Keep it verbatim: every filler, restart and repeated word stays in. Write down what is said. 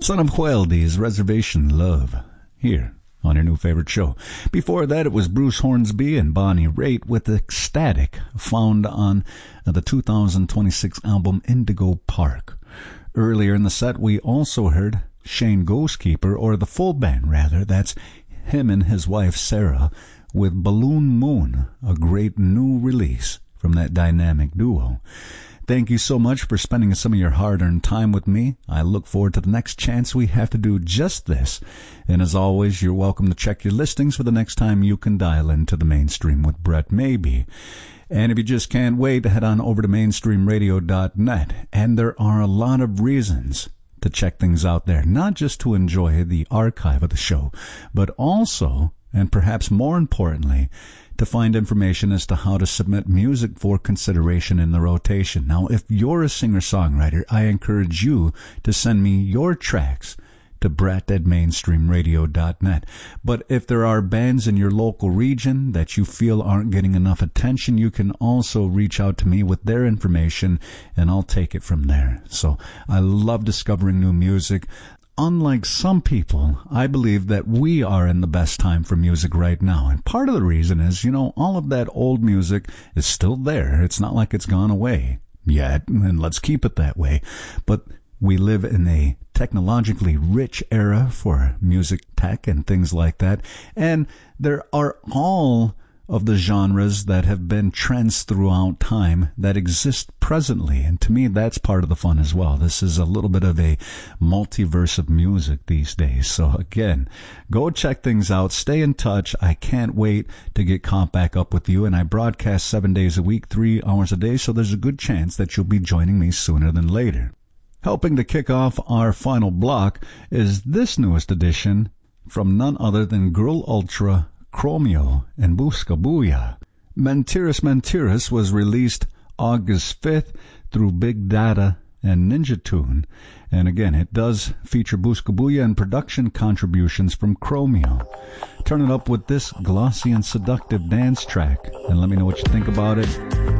Son of Huelde's Reservation Love, here on your new favorite show. Before that, it was Bruce Hornsby and Bonnie Raitt with Ecstatic, found on the two thousand twenty-six album Indigo Park. Earlier in the set, we also heard Shane Ghostkeeper, or the full band rather. That's him and his wife Sarah with Balloon Moon, a great new release from that dynamic duo. Thank you so much for spending some of your hard-earned time with me. I look forward to the next chance we have to do just this. And as always, you're welcome to check your listings for the next time you can dial into the Mainstream with Brett Maybe. And if you just can't wait, head on over to mainstream radio dot net. And there are a lot of reasons to check things out there, not just to enjoy the archive of the show, but also, and perhaps more importantly, to find information as to how to submit music for consideration in the rotation. Now, if you're a singer-songwriter, I encourage you to send me your tracks to brett at mainstream radio dot net. But if there are bands in your local region that you feel aren't getting enough attention, you can also reach out to me with their information, and I'll take it from there. So I love discovering new music. Unlike some people, I believe that we are in the best time for music right now. And part of the reason is, you know, all of that old music is still there. It's not like it's gone away yet, and let's keep it that way. But we live in a technologically rich era for music tech and things like that. And there are all of the genres that have been trends throughout time that exist presently. And to me, that's part of the fun as well. This is a little bit of a multiverse of music these days. So again, go check things out. Stay in touch. I can't wait to get caught back up with you. And I broadcast seven days a week, three hours a day. So there's a good chance that you'll be joining me sooner than later. Helping to kick off our final block is this newest edition from none other than Girl Ultra, Chromeo, and Buscabulla. Mentiras Mentiras was released August fifth through Big Data and Ninja Tune. And again, it does feature Buscabulla and production contributions from Chromeo. Turn it up with this glossy and seductive dance track, and let me know what you think about it.